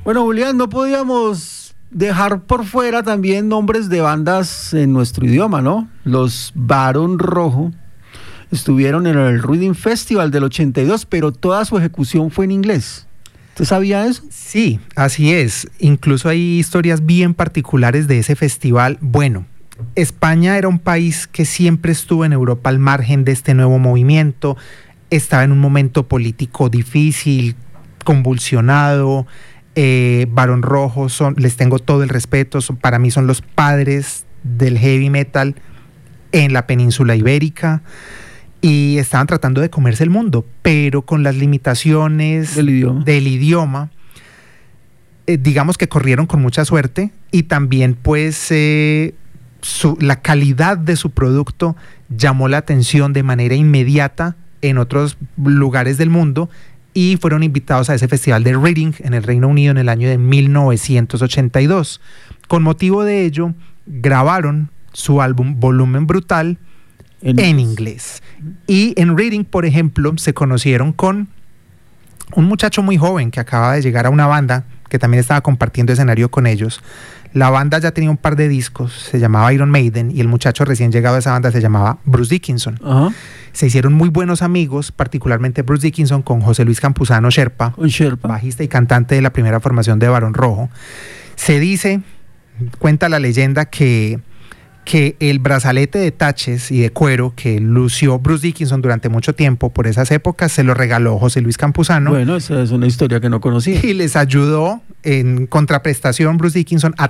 Bueno, Julián, no podíamos dejar por fuera también nombres de bandas en nuestro idioma, ¿no? Los Barón Rojo estuvieron en el Reading Festival del 82, pero toda su ejecución fue en inglés. ¿Usted sabía eso? Sí, así es. Incluso hay historias bien particulares de ese festival. Bueno, España era un país que siempre estuvo en Europa al margen de este nuevo movimiento. Estaba en un momento político difícil, convulsionado. Barón Rojo, les tengo todo el respeto, para mí son los padres del heavy metal en la península ibérica. Y estaban tratando de comerse el mundo, pero con las limitaciones del idioma, digamos que corrieron con mucha suerte, y también pues la calidad de su producto llamó la atención de manera inmediata en otros lugares del mundo, y fueron invitados a ese festival de Reading en el Reino Unido en el año de 1982. Con motivo de ello, grabaron su álbum Volumen Brutal en inglés. Y en Reading, por ejemplo, se conocieron con un muchacho muy joven que acaba de llegar a una banda que también estaba compartiendo escenario con ellos. La banda ya tenía un par de discos, se llamaba Iron Maiden, y el muchacho recién llegado a esa banda se llamaba Bruce Dickinson. Uh-huh. Se hicieron muy buenos amigos, particularmente Bruce Dickinson con José Luis Campuzano Sherpa, bajista y cantante de la primera formación de Barón Rojo. Se dice, cuenta la leyenda, que el brazalete de taches y de cuero que lució Bruce Dickinson durante mucho tiempo por esas épocas se lo regaló José Luis Campuzano. Bueno, esa es una historia que no conocía. Y les ayudó en contraprestación Bruce Dickinson a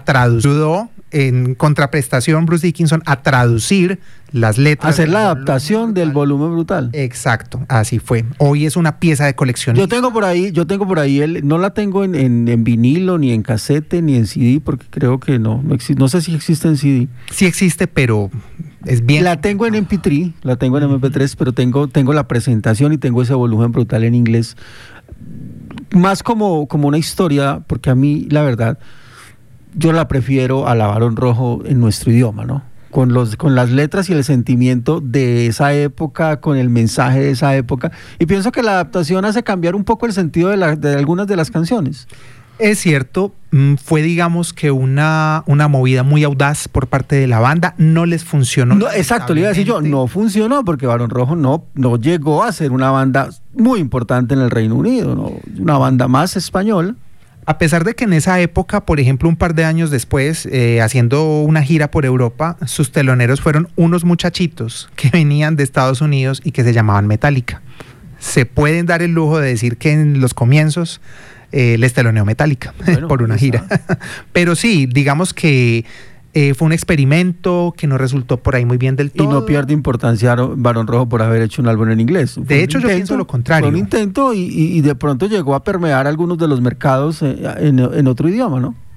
traducir las letras. Hacer la adaptación del Volumen Brutal. Exacto, así fue. Hoy es una pieza de colección. Yo tengo por ahí, no la tengo en vinilo, ni en casete, ni en CD, porque creo que no existe. No sé si existe en CD. Sí existe, pero es bien. La tengo en MP3, pero tengo la presentación y tengo ese Volumen Brutal en inglés. Más como una historia, porque a mí, la verdad, yo la prefiero a la Barón Rojo en nuestro idioma, ¿no? Con las letras y el sentimiento de esa época, con el mensaje de esa época. Y pienso que la adaptación hace cambiar un poco el sentido de algunas de las canciones. Es cierto, fue digamos que una movida muy audaz por parte de la banda, no les funcionó. No, exacto, le iba a decir yo, no funcionó porque Barón Rojo no llegó a ser una banda muy importante en el Reino Unido, ¿no? Una banda más española. A pesar de que en esa época, por ejemplo, un par de años después, haciendo una gira por Europa, sus teloneros fueron unos muchachitos que venían de Estados Unidos y que se llamaban Metallica. Se pueden dar el lujo de decir que en los comienzos les teloneó Metallica, bueno, por una gira. Pero sí, digamos que fue un experimento que no resultó por ahí muy bien del todo. Y no pierde importancia Barón Rojo por haber hecho un álbum en inglés. De hecho, yo pienso lo contrario. Fue un intento y de pronto llegó a permear algunos de los mercados en otro idioma, ¿no?